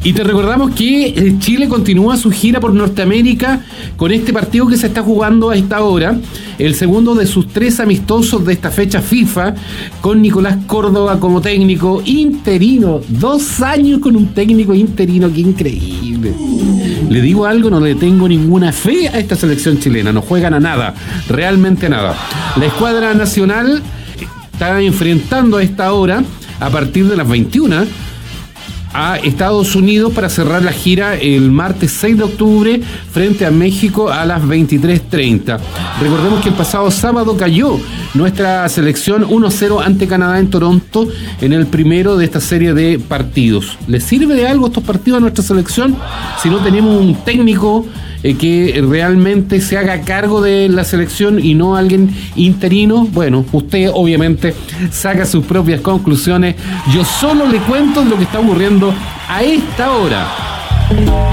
Y te recordamos que Chile continúa su gira por Norteamérica con este partido que se está jugando a esta hora, el segundo de sus 3 amistosos de esta fecha FIFA, con Nicolás Córdoba como técnico interino. 2 años con un técnico interino, qué increíble. Le digo algo, no le tengo ninguna fe a esta selección chilena, no juegan a nada, realmente a nada. La escuadra nacional está enfrentando a esta hora, a partir de las 21, a Estados Unidos para cerrar la gira el martes 6 de octubre frente a México a las 23:30. Recordemos que el pasado sábado cayó nuestra selección 1-0 ante Canadá en Toronto en el primero de esta serie de partidos. ¿Le sirve de algo estos partidos a nuestra selección si no tenemos un técnico que realmente se haga cargo de la selección y no alguien interino? Bueno, usted obviamente saca sus propias conclusiones. Yo solo le cuento lo que está ocurriendo a esta hora.